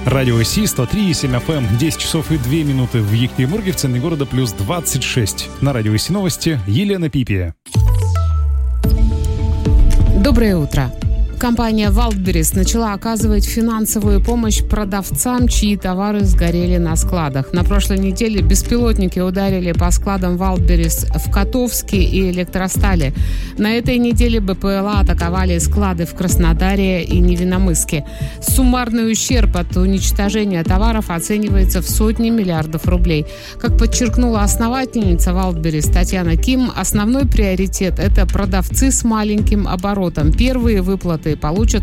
Радио Си, 103,7 FM, 10 часов и 2 минуты в Екатеринбурге, в центре города плюс 26. На Радио Си новости Елена Пипия. Доброе утро. Компания Wildberries начала оказывать финансовую помощь продавцам, чьи товары сгорели на складах. На прошлой неделе беспилотники ударили по складам Wildberries в Котовске и Электростале. На этой неделе БПЛА атаковали склады в Краснодаре и Невинномысске. Суммарный ущерб от уничтожения товаров оценивается в сотни миллиардов рублей. Как подчеркнула основательница Wildberries Татьяна Ким, основной приоритет – это продавцы с маленьким оборотом. Первые выплаты получат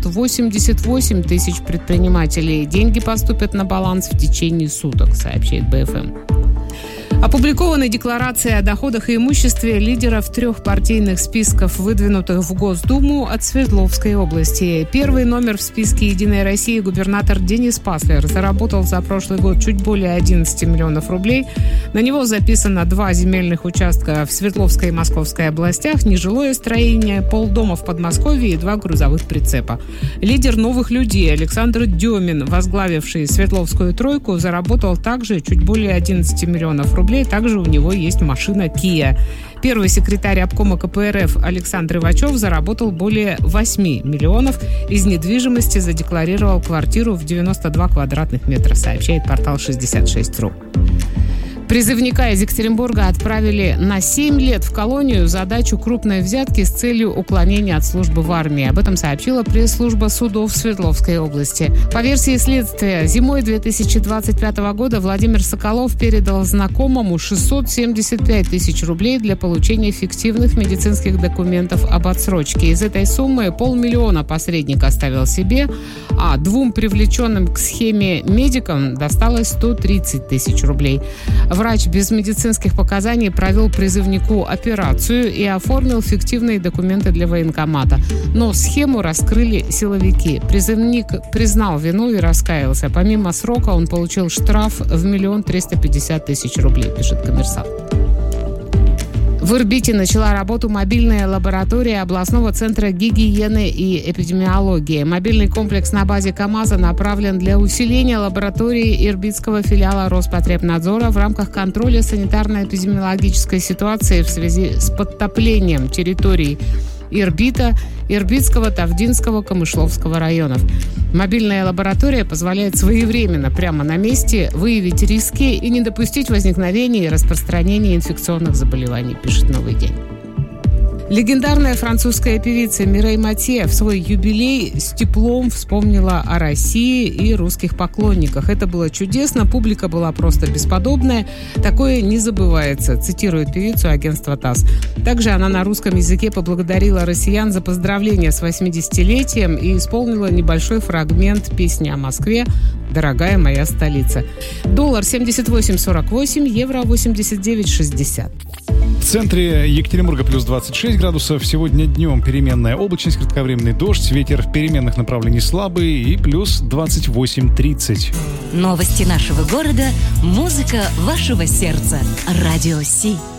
88 тысяч предпринимателей. Деньги поступят на баланс в течение суток, сообщает БФМ. Опубликованы декларации о доходах и имуществе лидеров 3 партийных списков, выдвинутых в Госдуму от Свердловской области. Первый номер в списке «Единой России» губернатор Денис Паслер заработал за прошлый год чуть более 11 миллионов рублей. На него записано 2 земельных участка в Свердловской и Московской областях, нежилое строение, полдома в Подмосковье и 2 грузовых прицепа. Лидер «Новых людей» Александр Демин, возглавивший Свердловскую тройку, заработал также чуть более 11 миллионов рублей. Также у него есть машина Kia. Первый секретарь обкома КПРФ Александр Ивачев заработал более 8 миллионов. Из недвижимости задекларировал квартиру в 92 квадратных метра, сообщает портал 66.ru. Призывника из Екатеринбурга отправили на 7 лет в колонию за дачу крупной взятки с целью уклонения от службы в армии. Об этом сообщила пресс-служба судов Свердловской области. По версии следствия, зимой 2025 года Владимир Соколов передал знакомому 675 тысяч рублей для получения фиктивных медицинских документов об отсрочке. Из этой суммы 500 000 посредник оставил себе, а 2 привлеченным к схеме медикам досталось 130 тысяч рублей. Врач без медицинских показаний провел призывнику операцию и оформил фиктивные документы для военкомата. Но схему раскрыли силовики. Призывник признал вину и раскаялся. Помимо срока он получил штраф в 1 350 000 рублей, пишет «Коммерсант». В Ирбите начала работу мобильная лаборатория областного центра гигиены и эпидемиологии. Мобильный комплекс на базе КАМАЗа направлен для усиления лаборатории ирбитского филиала Роспотребнадзора в рамках контроля санитарно-эпидемиологической ситуации в связи с подтоплением территорий Ирбита, Ирбитского, Тавдинского, Камышловского районов. Мобильная лаборатория позволяет своевременно, прямо на месте, выявить риски и не допустить возникновения и распространения инфекционных заболеваний, пишет «Новый день». Легендарная французская певица Мирей Матье в свой юбилей с теплом вспомнила о России и русских поклонниках. Это было чудесно, публика была просто бесподобная. Такое не забывается, цитирует певицу агентство ТАСС. Также она на русском языке поблагодарила россиян за поздравления с 80-летием и исполнила небольшой фрагмент песни о Москве «Дорогая моя столица». Доллар 78.48, евро 89.60. В центре Екатеринбурга плюс 26 градусов. Сегодня днем переменная облачность, кратковременный дождь, ветер переменных направлений слабый и плюс 28-30. Новости нашего города, музыка вашего сердца. Радио Си.